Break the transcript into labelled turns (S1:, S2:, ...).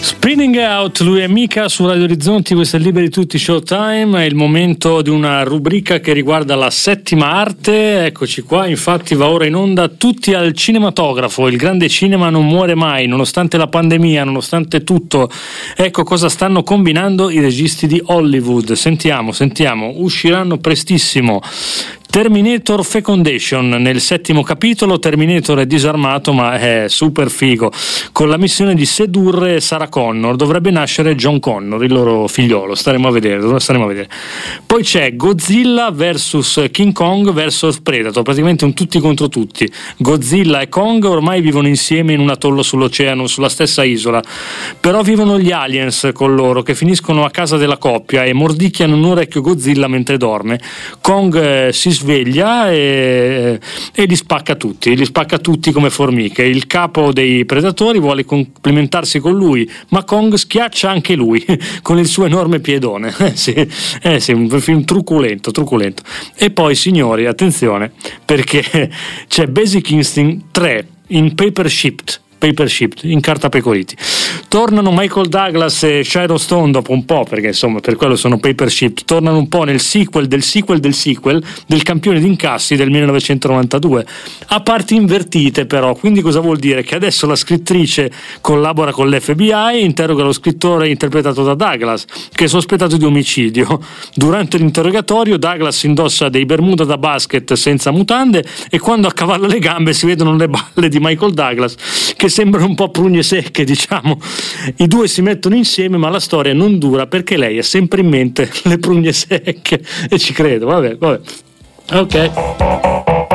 S1: Spinning Out, lui è Mika su Radio Orizzonti, questo è Liberi Tutti Showtime, è il momento di una rubrica che riguarda la settima arte. Eccoci qua, infatti va ora in onda Tutti al cinematografo, il grande cinema non muore mai, nonostante la pandemia, nonostante tutto. Ecco cosa stanno combinando i registi di Hollywood. Sentiamo, usciranno prestissimo Terminator Fecundation. Nel settimo capitolo Terminator è disarmato ma è super figo, con la missione di sedurre Sarah Connor. Dovrebbe nascere John Connor, il loro figliolo, staremo a vedere. Poi c'è Godzilla vs King Kong vs Predator, praticamente un tutti contro tutti. Godzilla e Kong ormai vivono insieme in un atollo sull'oceano, sulla stessa isola, però vivono gli aliens con loro, che finiscono a casa della coppia e mordicchiano un orecchio Godzilla mentre dorme. Kong si sveglia e li spacca tutti come formiche. Il capo dei predatori vuole complimentarsi con lui, ma Kong schiaccia anche lui con il suo enorme piedone. Sì, un film truculento. E poi, signori, attenzione, perché c'è Basic Instinct 3 in Paper-Shipped, in carta pecoriti. Tornano Michael Douglas e Sharon Stone dopo un po', perché insomma per quello sono Paper-Shipped, tornano un po' nel sequel del campione d'incassi del 1992, a parti invertite però. Quindi cosa vuol dire? Che adesso la scrittrice collabora con l'FBI e interroga lo scrittore interpretato da Douglas, che è sospettato di omicidio. Durante l'interrogatorio Douglas indossa dei bermuda da basket senza mutande e quando accavalla le gambe si vedono le balle di Michael Douglas che sembrano un po' prugne secche, diciamo. I due si mettono insieme ma la storia non dura perché lei ha sempre in mente le prugne secche, e ci credo. Vabbè. Ok.